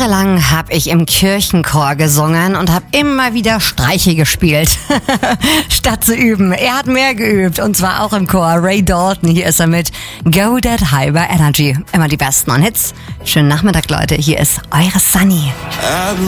Jahrelang habe ich im Kirchenchor gesungen und habe immer wieder Streiche gespielt, statt zu üben. Er hat mehr geübt, und zwar auch im Chor. Ray Dalton, hier ist er mit Go That Hyper Energy. Immer die besten Hits. Schönen Nachmittag, Leute. Hier ist eure Sunny.